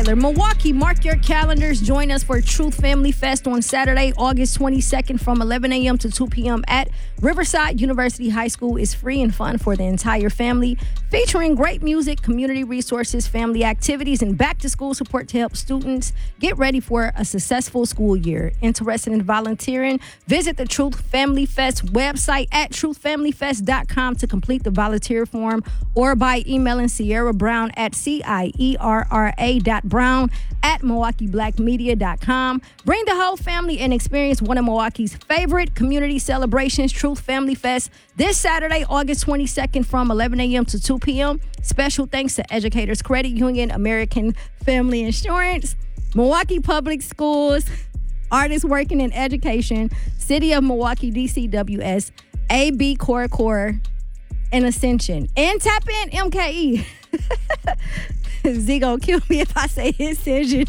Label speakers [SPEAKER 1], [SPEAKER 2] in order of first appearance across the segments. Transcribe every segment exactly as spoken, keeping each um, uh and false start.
[SPEAKER 1] Tyler. Milwaukee, mark your calendars. Join us for Truth Family Fest on Saturday, August twenty-second from eleven a.m. to two p.m. at Riverside University High School. Is free and fun for the entire family, featuring great music, community resources, family activities, and back-to-school support to help students get ready for a successful school year. Interested in volunteering? Visit the Truth Family Fest website at truth family fest dot com to complete the volunteer form, or by emailing Sierra Brown at C I E R R A dot Brown at Milwaukee Black Media dot com. Bring the whole family and experience one of Milwaukee's favorite community celebrations, Truth Family Fest, this Saturday, August twenty-second from eleven a.m. to two p.m. Special thanks to Educators Credit Union, American Family Insurance, Milwaukee Public Schools, Artists Working in Education, City of Milwaukee, D C W S, A B Core Core, and Ascension. And tap in M K E. Z gonna kill me if I say Ascension.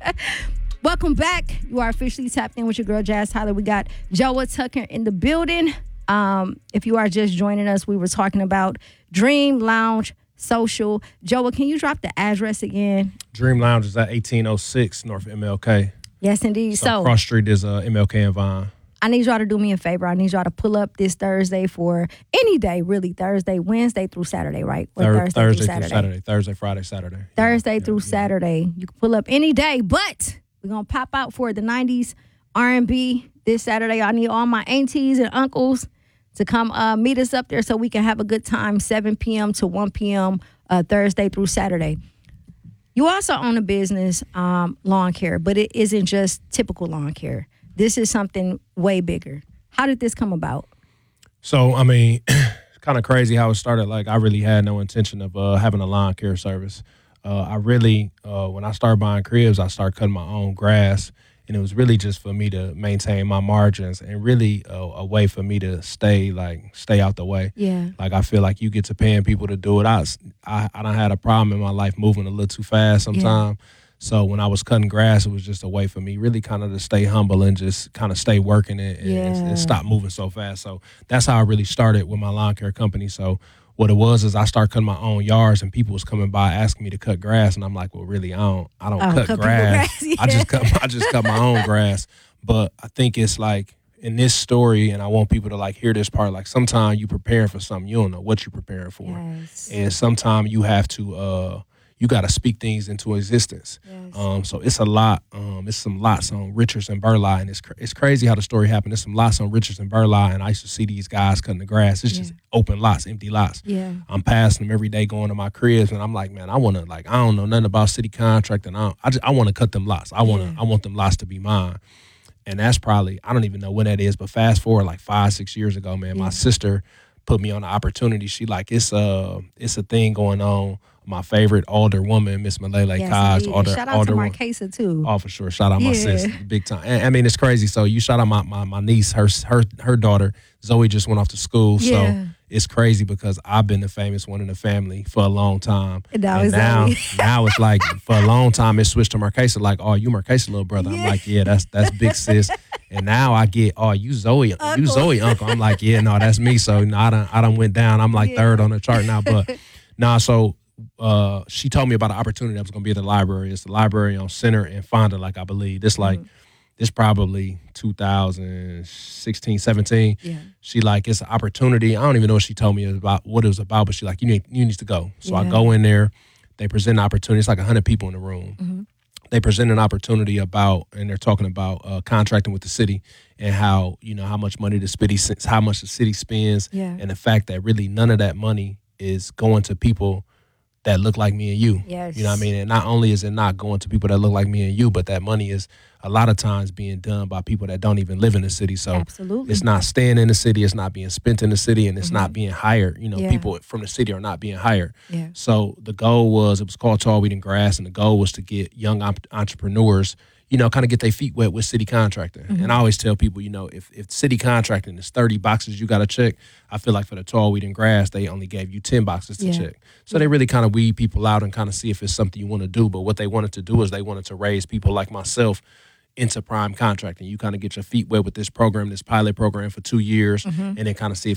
[SPEAKER 1] Welcome back. You are officially tapped in with your girl Jazz Tyler. We got Joa Tucker in the building. Um, if you are just joining us, we were talking about Dream Lounge Social. Joa, can you drop the address again?
[SPEAKER 2] Dream Lounge is at eighteen oh six North M L K.
[SPEAKER 1] Yes, indeed.
[SPEAKER 2] So,
[SPEAKER 1] So
[SPEAKER 2] cross street is uh, M L K and Vine.
[SPEAKER 1] I need y'all to do me a favor. I need y'all to pull up this Thursday for any day, really. Thursday, Wednesday through Saturday, right? Or
[SPEAKER 2] Thur-
[SPEAKER 1] Thursday,
[SPEAKER 2] Thursday
[SPEAKER 1] through Saturday.
[SPEAKER 2] through Saturday. Thursday, Friday, Saturday.
[SPEAKER 1] Thursday
[SPEAKER 2] Yeah,
[SPEAKER 1] through
[SPEAKER 2] yeah,
[SPEAKER 1] Saturday. You can pull up any day, but we're going to pop out for the nineties R and B this Saturday. I need all my aunties and uncles to come uh, meet us up there so we can have a good time, seven p.m. to one p.m. Uh, Thursday through Saturday. You also own a business, um, lawn care, but it isn't just typical lawn care. This is something way bigger. How did this come about?
[SPEAKER 2] So, I mean, it's kind of crazy how it started. Like, I really had no intention of uh, having a lawn care service. Uh, I really, uh, when I started buying cribs, I started cutting my own grass. And it was really just for me to maintain my margins and really uh, a way for me to stay, like, stay out the way.
[SPEAKER 1] Yeah.
[SPEAKER 2] Like, I feel like you get to paying people to do it. I, I, I done had a problem in my life moving a little too fast sometimes. Yeah. So when I was cutting grass, it was just a way for me really kind of to stay humble and just kind of stay working it and,
[SPEAKER 1] yeah.
[SPEAKER 2] and, and stop moving so fast. So that's how I really started with my lawn care company. So what it was is I started cutting my own yards and people was coming by asking me to cut grass. And I'm like, well, really, I don't, I don't
[SPEAKER 1] oh,
[SPEAKER 2] cut,
[SPEAKER 1] cut
[SPEAKER 2] grass.
[SPEAKER 1] grass. Yeah.
[SPEAKER 2] I just cut, I just cut my own grass. But I think it's like in this story, and I want people to like hear this part, like sometimes you preparing for something, you don't know what you're preparing for.
[SPEAKER 1] Yes.
[SPEAKER 2] And sometimes you have to, uh, you got to speak things into existence.
[SPEAKER 1] Yes.
[SPEAKER 2] Um, so it's a lot. Um, it's some lots on Richards and Burleigh, and it's cr- it's crazy how the story happened. There's some lots on Richards and Burleigh, and I used to see these guys cutting the grass. It's
[SPEAKER 1] yeah.
[SPEAKER 2] just open lots, empty lots.
[SPEAKER 1] Yeah.
[SPEAKER 2] I'm passing them every day, going to my cribs, and I'm like, man, I want to like, I don't know nothing about city contracting. I don't, I just I want to cut them lots. I want to,
[SPEAKER 1] yeah.
[SPEAKER 2] I want them lots to be mine. And that's probably, I don't even know when that is, but fast forward like five, six years ago, man, yeah. my sister put me on the opportunity. She like, it's a, it's a thing going on. My favorite older woman, Miss Malele
[SPEAKER 1] yes,
[SPEAKER 2] Cox.
[SPEAKER 1] Older, shout out
[SPEAKER 2] older
[SPEAKER 1] to Marquesa too.
[SPEAKER 2] Oh, for sure. Shout out
[SPEAKER 1] yeah.
[SPEAKER 2] my sis, big time. And, I mean, it's crazy. So you shout out my, my, my niece, her her her daughter, Zoe just went off to school.
[SPEAKER 1] Yeah.
[SPEAKER 2] So it's crazy because I've been the famous one in the family for a long time.
[SPEAKER 1] And now,
[SPEAKER 2] and now,
[SPEAKER 1] Zoe.
[SPEAKER 2] now it's like for a long time it switched to Marquesa. Like, oh, you Marquesa little brother.
[SPEAKER 1] Yeah.
[SPEAKER 2] I'm like, yeah, that's that's big sis. And now I get, oh, you Zoe,
[SPEAKER 1] uncle.
[SPEAKER 2] you Zoe uncle. I'm like, yeah, no, that's me. So no, I done I done went down. I'm like yeah. third on the chart now. But nah, so. Uh, she told me about an opportunity that was going to be at the library. It's the library on Center and Fonda, like I believe. This like, mm-hmm. this probably two thousand sixteen, seventeen.
[SPEAKER 1] Yeah.
[SPEAKER 2] She like, it's an opportunity. I don't even know what she told me about what it was about, but she like, you need you need to go. So yeah. I go in there. They present an opportunity. It's like one hundred people in the room. Mm-hmm. They present an opportunity about, and they're talking about uh, contracting with the city and how, you know, how much money the city, how much the city spends,
[SPEAKER 1] yeah.
[SPEAKER 2] and the fact that really none of that money is going to people that look like me and you.
[SPEAKER 1] Yes.
[SPEAKER 2] You know what I mean? And not only is it not going to people that look like me and you, but that money is a lot of times being done by people that don't even live in the city. So
[SPEAKER 1] absolutely.
[SPEAKER 2] It's not staying in the city, it's not being spent in the city, and it's mm-hmm. not being hired. You know,
[SPEAKER 1] yeah.
[SPEAKER 2] people from the city are not being hired.
[SPEAKER 1] Yeah.
[SPEAKER 2] So the goal was, it was called Tall Weed and Grass, and the goal was to get young op- entrepreneurs, you know, kind of get their feet wet with city contracting. Mm-hmm. And I always tell people, you know, if, if city contracting is thirty boxes you got to check, I feel like for the Tall Weed and Grass, they only gave you ten boxes to
[SPEAKER 1] yeah.
[SPEAKER 2] check. So yeah. they really kind of weed people out and kind of see if it's something you want to do. But what they wanted to do is they wanted to raise people like myself into prime contracting. You kind of get your feet wet with this program, this pilot program for two years, mm-hmm. and then kind of see if